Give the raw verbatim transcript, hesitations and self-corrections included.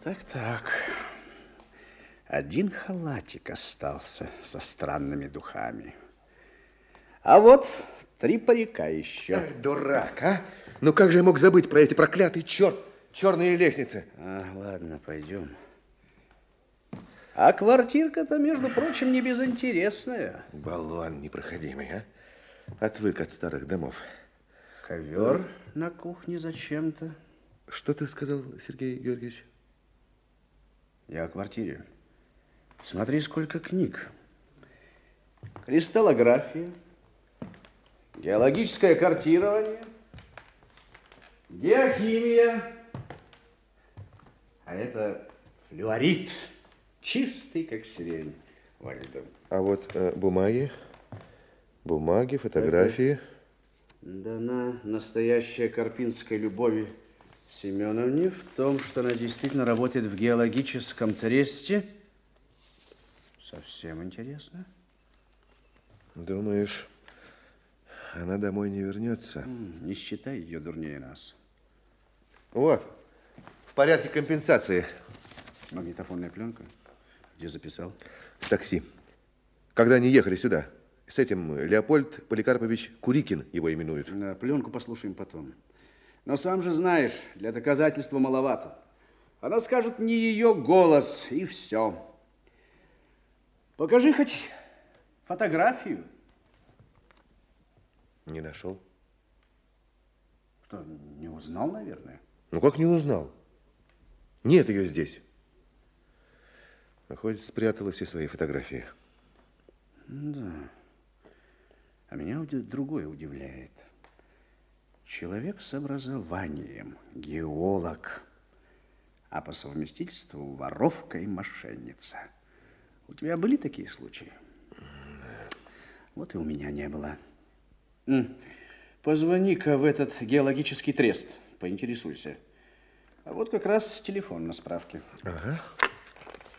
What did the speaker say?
Так-так. Один халатик остался со странными духами. А вот три парика еще. Ах, дурак, а? Ну как же я мог забыть про эти проклятые черт, черные лестницы? А, ладно, пойдем. А квартирка-то, между прочим, не безинтересная. Болван непроходимый, а? Отвык от старых домов. Ковер на кухне зачем-то. Что ты сказал, Сергей Георгиевич? Я о квартире. Смотри, сколько книг. Кристаллография, геологическое картирование, геохимия. А это флюорит, чистый, как сирень. Вальдом. А вот э, бумаги, бумаги, фотографии. Это дана настоящая Карпинской Любови Семеновне в том, что она действительно работает в геологическом тресте. Совсем интересно. Думаешь, она домой не вернется? Не считай ее дурнее нас. Вот, в порядке компенсации. Магнитофонная пленка? Где записал? В такси. Когда они ехали сюда. С этим Леопольд Поликарпович Курикин его именуют. Да, пленку послушаем потом. Но сам же знаешь, для доказательства маловато. Она скажет не ее голос, и все. Покажи хоть фотографию. Не нашел. Что, не узнал, наверное? Ну как не узнал? Нет ее здесь. Выходит, спрятала все свои фотографии. Да. А меня другое удивляет. Человек с образованием, геолог, а по совместительству воровка и мошенница. У тебя были такие случаи? Да. Вот и у меня не было. Позвони-ка в этот геологический трест, поинтересуйся. А вот как раз телефон на справке. Ага.